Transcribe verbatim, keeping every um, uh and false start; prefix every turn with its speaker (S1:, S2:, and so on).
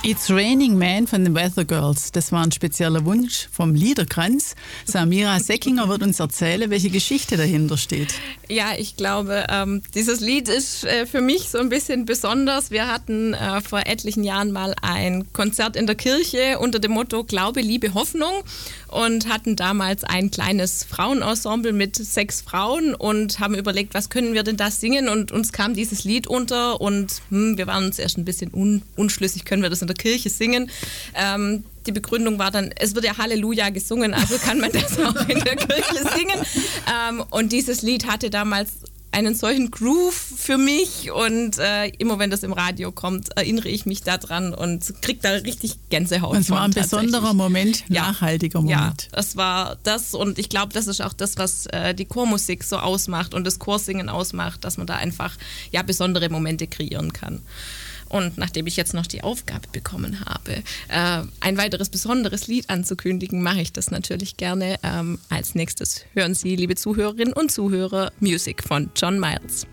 S1: It's Raining Man von den Weather Girls. Das war ein spezieller Wunsch vom Liederkranz. Samira Seckinger wird uns erzählen, welche Geschichte dahinter steht.
S2: Ja, ich glaube, ähm, dieses Lied ist äh, für mich so ein bisschen besonders. Wir hatten äh, vor etlichen Jahren mal ein Konzert in der Kirche unter dem Motto Glaube, Liebe, Hoffnung und hatten damals ein kleines Frauenensemble mit sechs Frauen und haben überlegt, was können wir denn da singen, und uns kam dieses Lied unter und hm, wir waren uns erst ein bisschen un- unschlüssig, können wir das in der Kirche singen. Ähm, die Begründung war dann, es wird ja Halleluja gesungen, also kann man das auch in der Kirche singen. Ähm, und dieses Lied hatte damals einen solchen Groove für mich und äh, immer wenn das im Radio kommt, erinnere ich mich daran und kriege da richtig Gänsehaut.
S1: Und es war ein besonderer Moment,
S2: ja.
S1: nachhaltiger Moment.
S2: Ja, das war das, und ich glaube, das ist auch das, was äh, die Chormusik so ausmacht und das Chorsingen ausmacht, dass man da einfach ja besondere Momente kreieren kann. Und nachdem ich jetzt noch die Aufgabe bekommen habe, äh, ein weiteres besonderes Lied anzukündigen, mache ich das natürlich gerne. Ähm, als nächstes hören Sie, liebe Zuhörerinnen und Zuhörer, Music von John Miles.